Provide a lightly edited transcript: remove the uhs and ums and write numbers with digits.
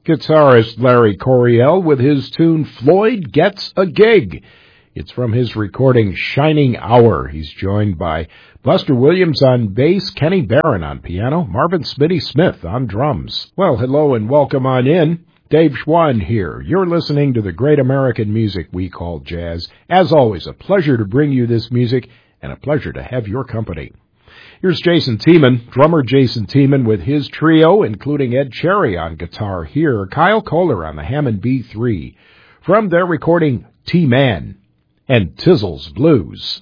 guitarist Larry Coryell with his tune Floyd Gets a Gig. It's from his recording Shining Hour. He's joined by Buster Williams on bass, Kenny Barron on piano, Marvin Smitty Smith on drums. Well, hello and welcome on in. Dave Schwann here. You're listening to the great American music we call jazz. As always, a pleasure to bring you this music and a pleasure to have your company. Here's Jason Tiemann, drummer Jason Tiemann with his trio, including Ed Cherry on guitar here, Kyle Kohler on the Hammond B3, from their recording T-Man and Tizzles Blues.